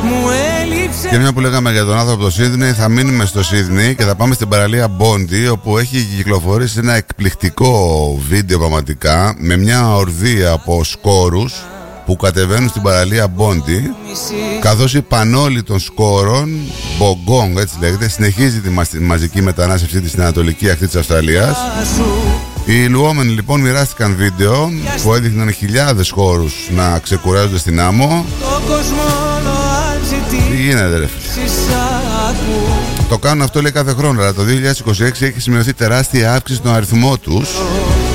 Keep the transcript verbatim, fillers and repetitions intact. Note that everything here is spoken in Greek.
Και μια που λέγαμε για τον άνθρωπο από το Σίδνεϊ, θα μείνουμε στο Σίδνεϊ και θα πάμε στην παραλία Bondi, όπου έχει κυκλοφορήσει ένα εκπληκτικό βίντεο πραγματικά, με μια ορδία από σκόρους που κατεβαίνουν στην παραλία Bondi, καθώς η πανόλη των σκόρων, Bogong έτσι λέγεται, συνεχίζει τη μαζική μετανάστευσή της στην ανατολική ακτή της Αυστραλίας. Οι λουόμενοι λοιπόν μοιράστηκαν βίντεο που έδειχναν χιλιάδες χώρους να ξεκουράζονται στην άμμο. Τι γίνεται ρε φίλε? Το κάνουν αυτό λέει κάθε χρόνο, αλλά το δύο χιλιάδες είκοσι έξι έχει σημειωθεί τεράστια αύξηση στον αριθμό τους.